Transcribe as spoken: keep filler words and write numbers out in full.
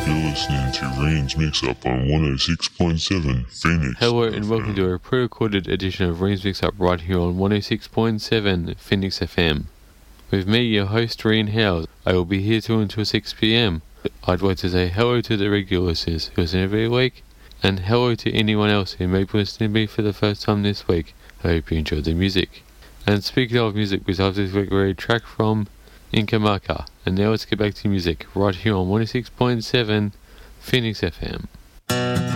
You're listening to Rain's Mix Up on one oh six point seven Phoenix. Hello and welcome to a pre-recorded edition of Rain's Mix Up right here on one oh six point seven Phoenix F M. With me, your host, Reen Howes. I will be here till until six p m. I'd like to say hello to the regular listeners who listen every week, and hello to anyone else who may be listening to me for the first time this week. I hope you enjoyed the music. And speaking of music, we have this week a track from Inca Marca. And now let's get back to music right here on one oh six point seven Phoenix F M.